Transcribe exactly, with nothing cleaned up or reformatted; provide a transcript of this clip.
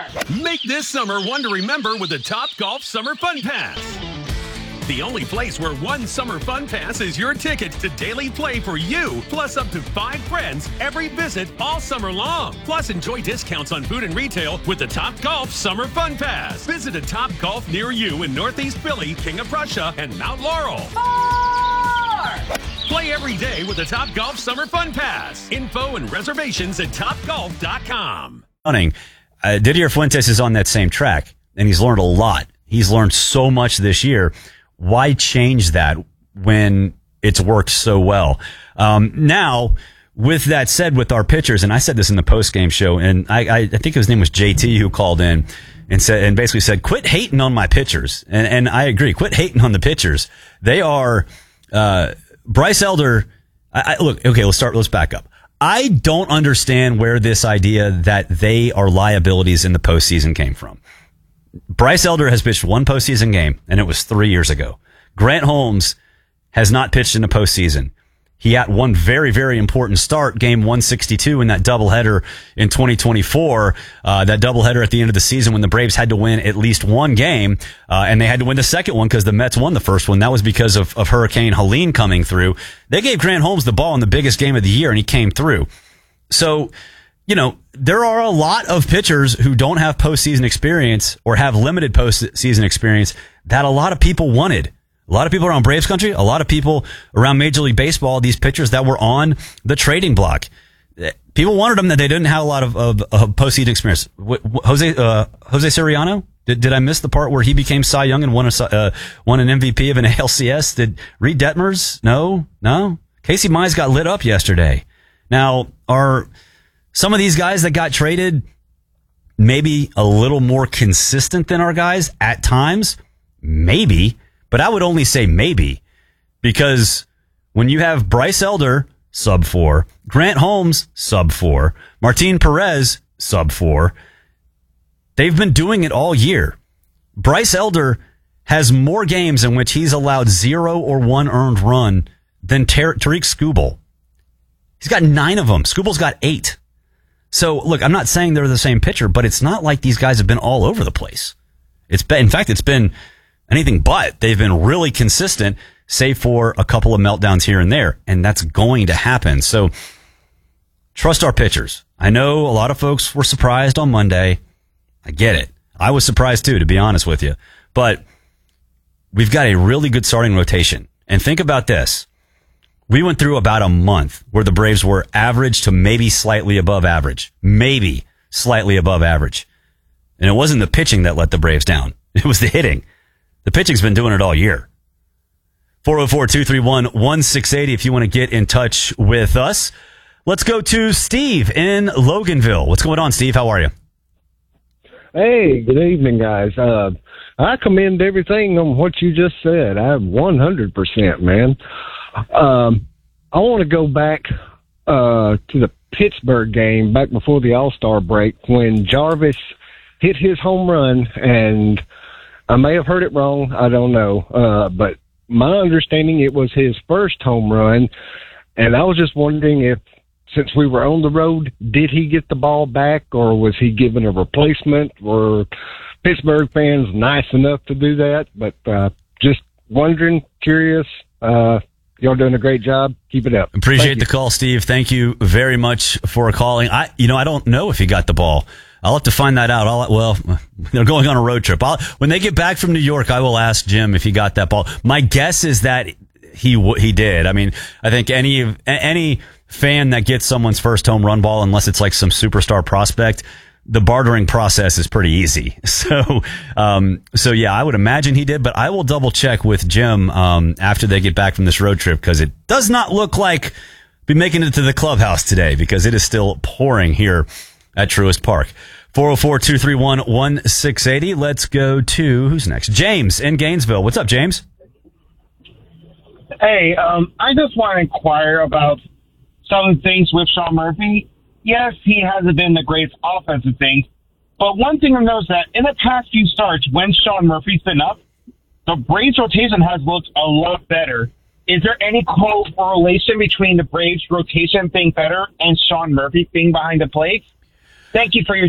Make this summer one to remember with the Top Golf Summer Fun Pass. The only place where one summer fun pass is your ticket to daily play for you, plus up to five friends every visit all summer long. Plus, enjoy discounts on food and retail with the Top Golf Summer Fun Pass. Visit a Top Golf near you in Northeast Philly, King of Prussia, and Mount Laurel. Four! Play every day with the Top Golf Summer Fun Pass. Info and reservations at top golf dot com. Uh, Didier Fuentes is on that same track, and he's learned a lot. He's learned so much this year. Why change that when it's worked so well? Um, now, with that said, with our pitchers, and I said this in the post-game show, and I, I, I think his name was J T who called in and said, and basically said, quit hating on my pitchers. And, and I agree. Quit hating on the pitchers. They are, uh, Bryce Elder. I, I, look, okay, let's start, let's back up. I don't understand where this idea that they are liabilities in the postseason came from. Bryce Elder has pitched one postseason game, and it was three years ago. Grant Holmes has not pitched in the postseason. He had one very, very important start, game one sixty-two in that doubleheader in twenty twenty-four, uh, that doubleheader at the end of the season when the Braves had to win at least one game, uh, and they had to win the second one because the Mets won the first one. That was because of, of Hurricane Helene coming through. They gave Grant Holmes the ball in the biggest game of the year, and he came through. So, you know, there are a lot of pitchers who don't have postseason experience or have limited postseason experience that a lot of people wanted. A lot of people around Braves country, a lot of people around Major League Baseball, these pitchers that were on the trading block. People wanted them that they didn't have a lot of, of, of postseason experience. Jose, uh, Jose Soriano? Did, did I miss the part where he became Cy Young and won a, uh, won an M V P of an A L C S? Did Reed Detmers? No? No? Casey Mize got lit up yesterday. Now, are some of these guys that got traded maybe a little more consistent than our guys at times? Maybe. But I would only say maybe, because when you have Bryce Elder, sub four, Grant Holmes, sub four, Martin Perez, sub four, they've been doing it all year. Bryce Elder has more games in which he's allowed zero or one earned run than Tar- Tariq Skubal. He's got nine of them. Skubal's got eight. So, look, I'm not saying they're the same pitcher, but it's not like these guys have been all over the place. It's been, in fact, it's been anything but. They've been really consistent, save for a couple of meltdowns here and there, and that's going to happen. So trust our pitchers. I know a lot of folks were surprised on Monday. I get it. I was surprised too, to be honest with you. But we've got a really good starting rotation. And think about this. We went through about a month where the Braves were average to maybe slightly above average. Maybe slightly above average. And it wasn't the pitching that let the Braves down. It was the hitting. The pitching's been doing it all year. four oh four, two three one, one six eight zero if you want to get in touch with us. Let's go to Steve in Loganville. What's going on, Steve? How are you? Hey, good evening, guys. Uh, I commend everything on what you just said. I one hundred percent, man. Um, I want to go back uh, to the Pittsburgh game back before the All-Star break when Jarvis hit his home run, and I may have heard it wrong. I don't know. Uh, but my understanding, it was his first home run. And I was just wondering if, since we were on the road, did he get the ball back, or was he given a replacement? Were Pittsburgh fans nice enough to do that? But uh, just wondering, curious. Uh, y'all doing a great job. Keep it up. Appreciate the call, Steve. Thank you very much for calling. I, you know, I don't know if he got the ball. I'll have to find that out. I'll, well, they're going on a road trip. I'll, when they get back from New York, I will ask Jim if he got that ball. My guess is that he he did. I mean, I think any any fan that gets someone's first home run ball, unless it's like some superstar prospect, the bartering process is pretty easy. So, um, so yeah, I would imagine he did. But I will double check with Jim um, after they get back from this road trip, because it does not look like be making it to the clubhouse today, because it is still pouring here at Truist Park. four oh four, two three one, one six eight zero. Let's go to, who's next? James in Gainesville. What's up, James? Hey, um, I just want to inquire about some things with Sean Murphy. Yes, he hasn't been the greatest offensive thing, but one thing I've noticed that in the past few starts, when Sean Murphy's been up, the Braves rotation has looked a lot better. Is there any correlation between the Braves rotation being better and Sean Murphy being behind the plate? Thank you for your